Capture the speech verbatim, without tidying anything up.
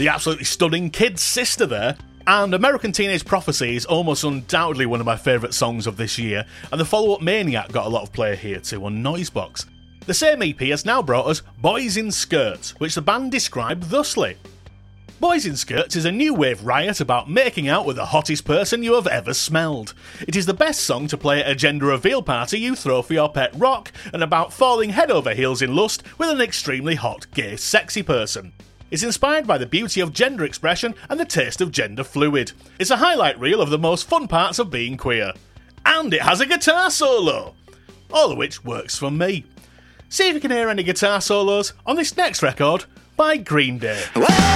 the absolutely stunning Kid Sister there. And American Teenage Prophecy is almost undoubtedly one of my favourite songs of this year, and the follow-up Maniac got a lot of play here too on Noisebox. The same E P has now brought us Boys in Skirts, which the band described thusly. Boys in Skirts is a new wave riot about making out with the hottest person you have ever smelled. It is the best song to play at a gender reveal party you throw for your pet rock, and about falling head over heels in lust with an extremely hot, gay, sexy person. It's inspired by the beauty of gender expression and the taste of gender fluid. It's a highlight reel of the most fun parts of being queer. And it has a guitar solo! All of which works for me. See if you can hear any guitar solos on this next record by Green Day.